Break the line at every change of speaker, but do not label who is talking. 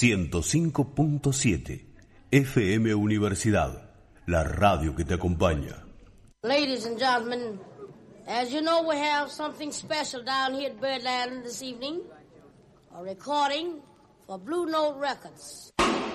105.7 FM Universidad, la radio que te acompaña.
Ladies and gentlemen, as you know, we have something special down here at Birdland this evening, a recording for Blue Note Records.